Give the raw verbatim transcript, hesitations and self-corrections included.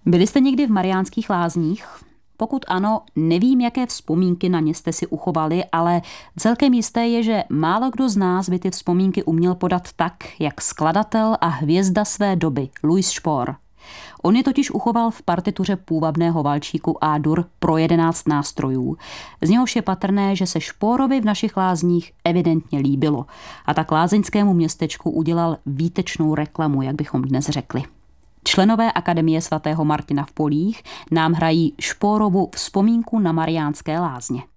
Byli jste někdy v Mariánských Lázních? Pokud ano, nevím, jaké vzpomínky na ně jste si uchovali, ale celkem jisté je, že málo kdo z nás by ty vzpomínky uměl podat tak, jak skladatel a hvězda své doby, Louis Spohr. On je totiž uchoval v partituře půvabného valčíku A-dur pro jedenáct nástrojů. Z něhož je patrné, že se Spohrovi v našich Lázních evidentně líbilo a tak lázeňskému městečku udělal výtečnou reklamu, jak bychom dnes řekli. Členové Akademie svatého Martina v Polích nám hrají Spohrovu vzpomínku na Mariánské Lázně.